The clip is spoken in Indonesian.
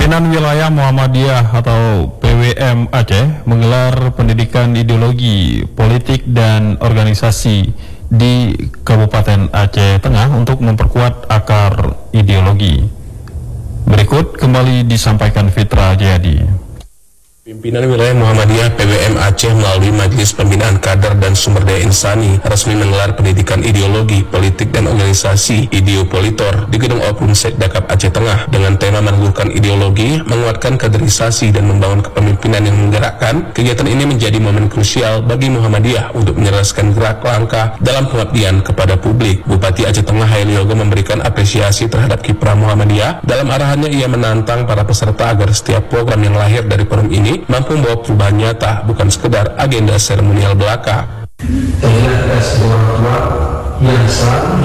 Pimpinan Wilayah Muhammadiyah atau PWM Aceh menggelar pendidikan ideologi, politik, dan organisasi di Kabupaten Aceh Tengah untuk memperkuat akar ideologi. Berikut kembali disampaikan Fitra Jayadi. Pimpinan Wilayah Muhammadiyah PWM Aceh melalui Majelis Pembinaan Kader dan Sumber Daya Insani resmi menggelar pendidikan ideologi, politik, dan organisasi Ideopolitor di Gedung Oprum Setdakap Aceh Tengah dengan tema meneguhkan ideologi, menguatkan kaderisasi, dan membangun kepemimpinan yang menggerakkan. Kegiatan ini menjadi momen krusial bagi Muhammadiyah untuk menyeraskan gerak langkah dalam pengabdian kepada publik. Bupati Aceh Tengah Haili Yogo memberikan apresiasi terhadap kiprah Muhammadiyah. Dalam arahannya ia menantang para peserta agar setiap program yang lahir dari forum ini mampu membawa perubahan nyata, bukan sekedar agenda seremonial belaka. Terlihat sebuah kuat yang selalu